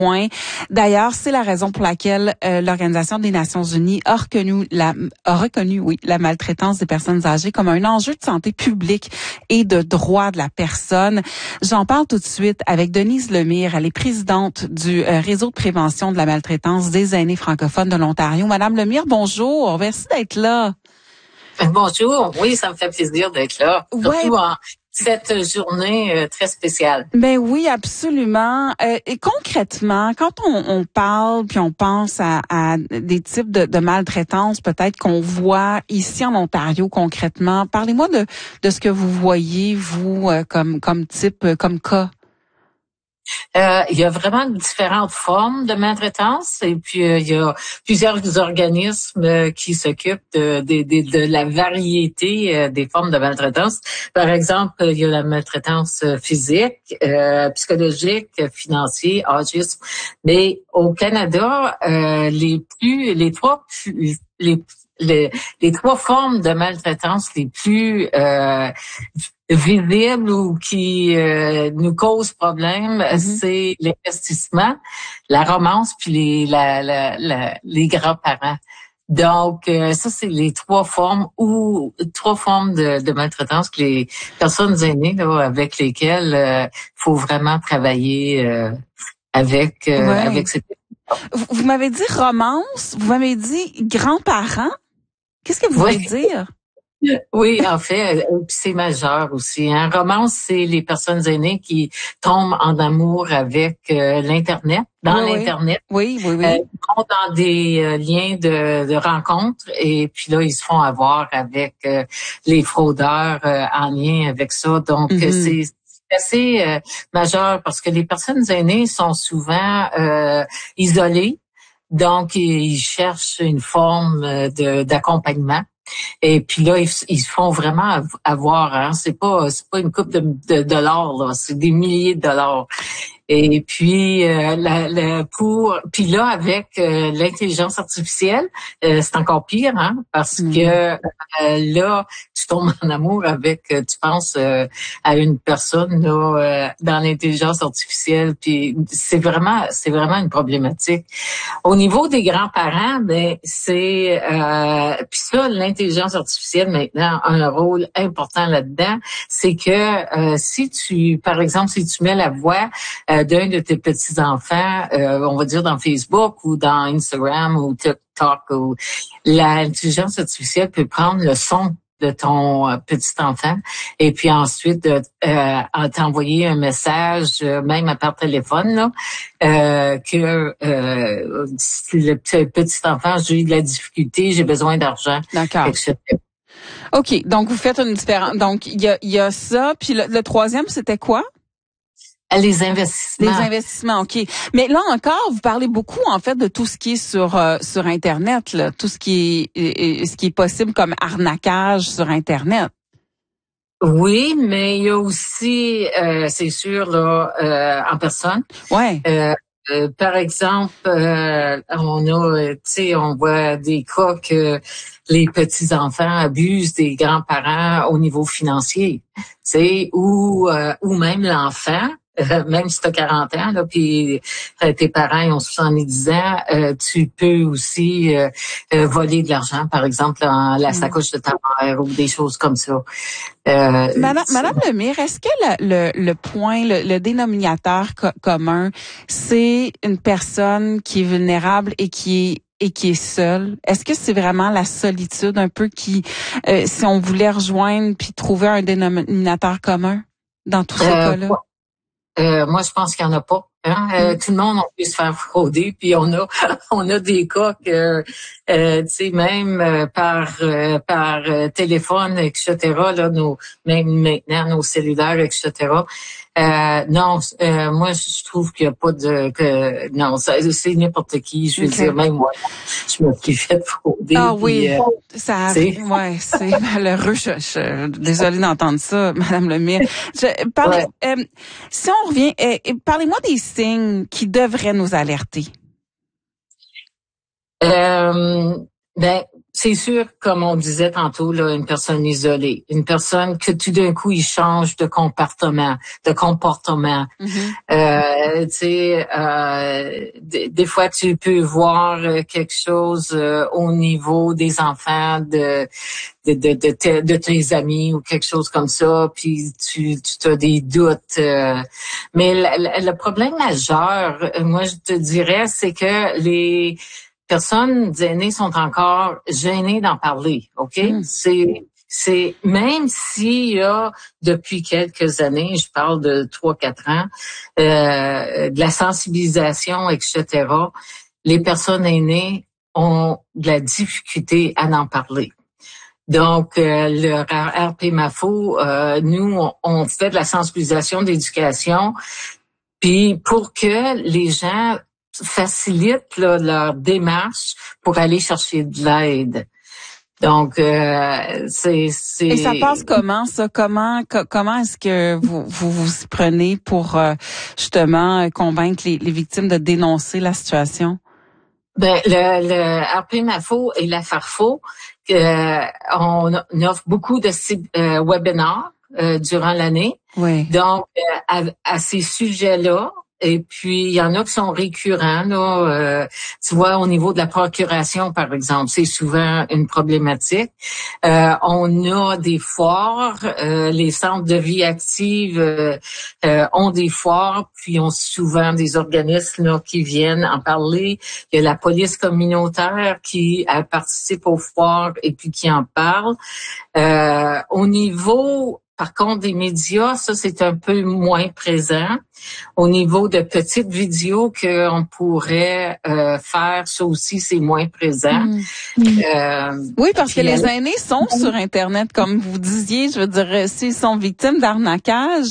point. D'ailleurs, c'est la raison pour laquelle l'Organisation des Nations Unies a reconnu la maltraitance des personnes âgées comme un enjeu de santé publique et de droit de la personne. J'en parle tout de suite avec Denise Lemire. Elle est présidente du réseau de prévention de la maltraitance des aînés francophones de l'Ontario. Madame Lemire, bonjour. Merci d'être là. Bonjour. Oui, ça me fait plaisir d'être là. Surtout en cette journée très spéciale. Ben oui, absolument. Et concrètement, quand on parle puis on pense à des types de maltraitance peut-être qu'on voit ici en Ontario concrètement, parlez-moi de ce que vous voyez, vous, comme type, comme cas. Il y a vraiment différentes formes de maltraitance et puis il y a plusieurs organismes qui s'occupent de la variété des formes de maltraitance. Par exemple, il y a la maltraitance physique, psychologique, financière, agisme. Mais au Canada, les trois formes de maltraitance les plus visibles ou qui nous causent problème, c'est l'investissement, la romance puis les grands-parents. Donc ça c'est les trois formes de maltraitance que les personnes aînées là, avec lesquelles faut vraiment travailler avec ces Vous m'avez dit romance, vous m'avez dit grands-parents. Qu'est-ce que vous voulez dire? Oui, en fait, c'est majeur aussi. Hein. Romance, c'est les personnes aînées qui tombent en amour avec l'Internet, l'Internet. Oui. Ils vont dans des liens de rencontres et puis là, ils se font avoir avec les fraudeurs en lien avec ça. Donc, c'est assez majeur parce que les personnes aînées sont souvent isolées. Donc, ils cherchent une forme d'accompagnement. Et puis là, ils se font vraiment avoir. Hein. C'est pas une coupe de dollars là, c'est des milliers de dollars. Et puis puis là avec l'intelligence artificielle, c'est encore pire, hein, parce que là tu tombes en amour avec, tu penses à une personne là dans l'intelligence artificielle, puis c'est vraiment une problématique. Au niveau des grands-parents, ben c'est puis ça l'intelligence artificielle maintenant a un rôle important là-dedans, c'est que par exemple si tu mets la voix d'un de tes petits-enfants, on va dire dans Facebook ou dans Instagram ou TikTok, ou l'intelligence artificielle peut prendre le son de ton petit-enfant et puis ensuite t'envoyer un message, même par téléphone, là, que si le petit-enfant, j'ai eu de la difficulté, j'ai besoin d'argent, d'accord, etc. OK, donc vous faites une différence. Donc, il y a ça, puis le troisième, c'était quoi? Les investissements. Les investissements, OK. Mais là encore, vous parlez beaucoup, en fait, de tout ce qui est sur Internet, là, tout ce qui est possible comme arnaquage sur Internet. Oui, mais il y a aussi, c'est sûr, là, en personne. Ouais. Par exemple, on voit des cas que les petits-enfants abusent des grands-parents au niveau financier, ou même l'enfant. Même si tu as 40 ans, là, puis tes parents ils ont 70 ans, tu peux aussi voler de l'argent, par exemple, dans la sacoche de ta mère ou des choses comme ça. Madame Lemire, est-ce que le point, le dénominateur commun, c'est une personne qui est vulnérable et qui est seule? Est-ce que c'est vraiment la solitude un peu qui, si on voulait rejoindre puis trouver un dénominateur commun dans tous ces cas-là? Moi, je pense qu'il n'y en a pas. Hein? Tout le monde on peut se faire frauder, puis on a des cas que tu sais même par téléphone, etc. Là, même maintenant nos cellulaires, etc. Non, moi je trouve qu'il n'y a pas non, c'est n'importe qui. Je veux dire, même moi, je me suis fait frauder. Ah oui, ça arrive. Ouais, c'est malheureux. Désolée d'entendre ça, Madame Lemire. Si on revient, parlez-moi des signes qui devraient nous alerter. Ben, C'est sûr, comme on disait tantôt, là, une personne isolée, une personne que tout d'un coup, il change de comportement. Mm-hmm. Tu sais, des fois, tu peux voir quelque chose au niveau des enfants de tes amis ou quelque chose comme ça, puis tu as des doutes. Mais le problème majeur, moi, je te dirais, c'est que les personnes aînées sont encore gênées d'en parler, OK? Mm. C'est même s'il y a depuis quelques années, je parle de 3-4 ans, de la sensibilisation, etc. Les personnes aînées ont de la difficulté à en parler. Donc, le RP-MAFO, nous, on fait de la sensibilisation, d'éducation, puis pour que les gens facilitent là, leur démarche pour aller chercher de l'aide. Donc, c'est... Et ça passe comment, ça? Comment est-ce que vous y prenez pour justement convaincre les victimes de dénoncer la situation? Ben, le RP-MAFO et la FARFO, on offre beaucoup de webinars durant l'année. Oui. Donc, à ces sujets-là, et puis il y en a qui sont récurrents. Là, tu vois, au niveau de la procuration, par exemple, c'est souvent une problématique. On a des foires, les centres de vie active ont des foires, puis ont souvent des organismes là, qui viennent en parler. Il y a la police communautaire qui participe aux foires et puis qui en parle. Au niveau, par contre, des médias, ça, c'est un peu moins présent. Au niveau de petites vidéos qu'on pourrait faire, ça aussi, c'est moins présent. Oui, parce que les aînés sont sur Internet, comme vous disiez. Je veux dire, s'ils sont victimes d'arnaquage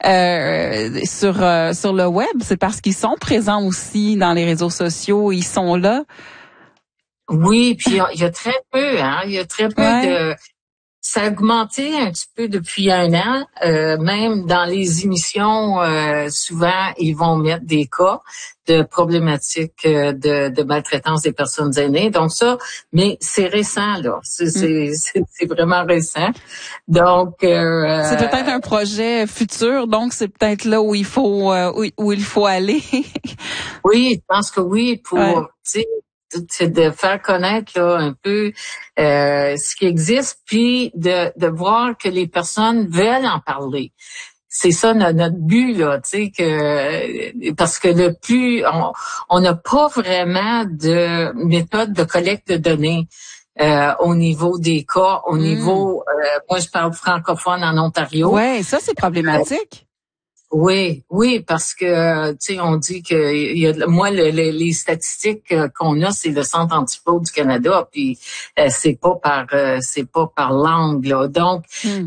sur le web, c'est parce qu'ils sont présents aussi dans les réseaux sociaux. Ils sont là. Oui, puis il y a très peu, il y a très peu de... Ça a augmenté un petit peu depuis un an. Même dans les émissions, souvent, ils vont mettre des cas de problématiques de maltraitance des personnes aînées. Donc ça, mais c'est récent, là. C'est vraiment récent. Donc... c'est peut-être un projet futur, donc c'est peut-être là où il faut où il faut aller. Oui, je pense que oui, pour... tu sais, c'est de faire connaître là un peu ce qui existe, puis de voir que les personnes veulent en parler. C'est ça notre but là, tu sais que parce que le plus on n'a pas vraiment de méthode de collecte de données au niveau des cas, au niveau moi je parle francophone en Ontario. Ouais, ça c'est problématique. Oui, parce que tu sais, on dit que il y a moi les statistiques qu'on a, c'est le Centre antipode du Canada, puis c'est pas par langue là. Donc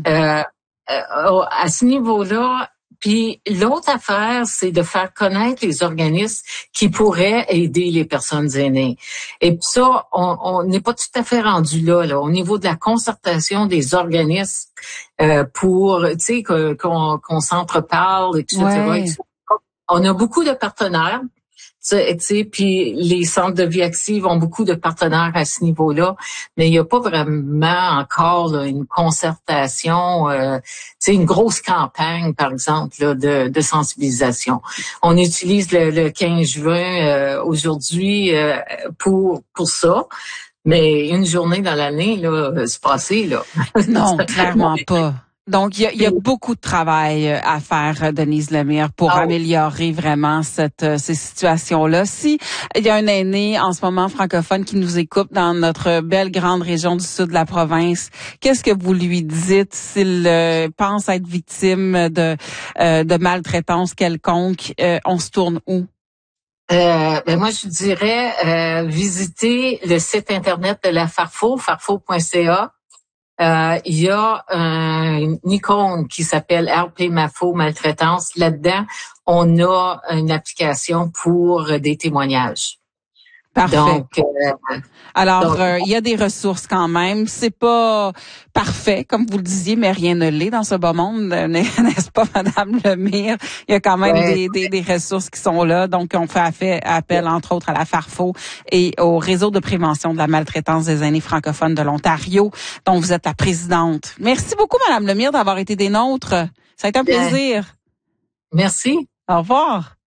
à ce niveau-là, puis l'autre affaire, c'est de faire connaître les organismes qui pourraient aider les personnes aînées. Et puis ça, on n'est pas tout à fait rendu là, au niveau de la concertation des organismes pour, tu sais, qu'on s'entreparle, etc. Ouais. On a beaucoup de partenaires. Tu sais, puis les centres de vie active ont beaucoup de partenaires à ce niveau-là, mais il n'y a pas vraiment encore là, une concertation, tu sais, une grosse campagne, par exemple, là, de sensibilisation. On utilise le 15 juin aujourd'hui pour ça, mais une journée dans l'année, là, c'est passé, là. Non, clairement pas. Donc, il y a beaucoup de travail à faire, Denise Lemire, pour améliorer vraiment ces situations-là. Si il y a un aîné en ce moment francophone qui nous écoute dans notre belle grande région du sud de la province, qu'est-ce que vous lui dites s'il pense être victime de maltraitance quelconque? On se tourne où? Ben moi, je dirais visiter le site Internet de la FARFO, farfo.ca. Il y a une icône qui s'appelle RP-MAFO maltraitance. Là-dedans, on a une application pour des témoignages. Parfait. Donc, alors, il y a des ressources quand même. C'est pas parfait, comme vous le disiez, mais rien ne l'est dans ce beau monde, n'est-ce pas, Madame Lemire? Il y a quand même des ressources qui sont là. Donc, on fait appel, entre autres, à la Farfo et au réseau de prévention de la maltraitance des aînés francophones de l'Ontario, dont vous êtes la présidente. Merci beaucoup, Madame Lemire, d'avoir été des nôtres. Ça a été un plaisir. Merci. Au revoir.